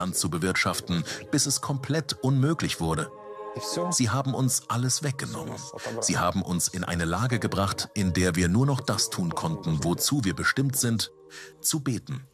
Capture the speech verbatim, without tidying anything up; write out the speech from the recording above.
Land zu bewirtschaften, bis es komplett unmöglich wurde. Sie haben uns alles weggenommen. Sie haben uns in eine Lage gebracht, in der wir nur noch das tun konnten, wozu wir bestimmt sind: zu beten.